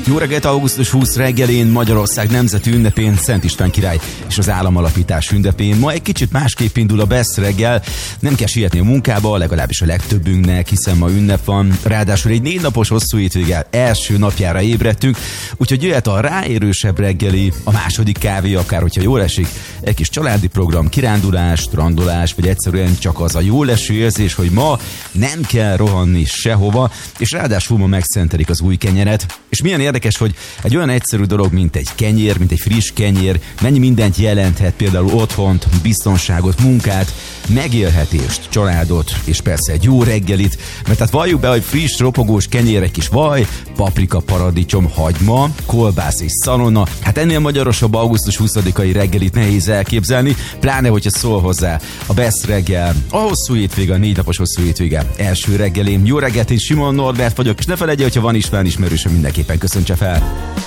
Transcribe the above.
Jó reggelt, augusztus 20 reggelén, Magyarország nemzeti ünnepén, Szent István király és az államalapítás ünnepén. Ma egy kicsit másképp indul a Best reggel, nem kell sietni a munkába, legalábbis a legtöbbünknek, hiszen ma ünnep van. Ráadásul egy 4 napos hosszú hétvége első napjára ébredtünk, úgyhogy jöhet a ráérősebb reggeli, a második kávé, akár hogyha jól esik, egy kis családi program, kirándulás, strandolás, vagy egyszerűen csak az a jól eső érzés, hogy ma nem kell rohanni sehova, és ráadásul ma megszentelik az új kenyeret. És milyen érdekes, hogy egy olyan egyszerű dolog, mint egy kenyér, mint egy friss kenyér, mennyi mindent jelenthet, például otthont, biztonságot, munkát, megélhetést, családot, és persze egy jó reggelit, mert hát valljuk be, hogy friss, ropogós kenyérek is vaj, paprika, paradicsom, hagyma, kolbász és szalonna, hát ennél magyarosabb augusztus 20-ai reggelit nehéz elképzelni, pláne, hogyha szól hozzá a Best reggel, a hosszú hétvége, a 4 napos hosszú hétvége első reggelém. Jó reggelt, én Simon Norbert vagyok, és ne feledje, hogyha van ismerősöm, mindenképpen köszöntse fel.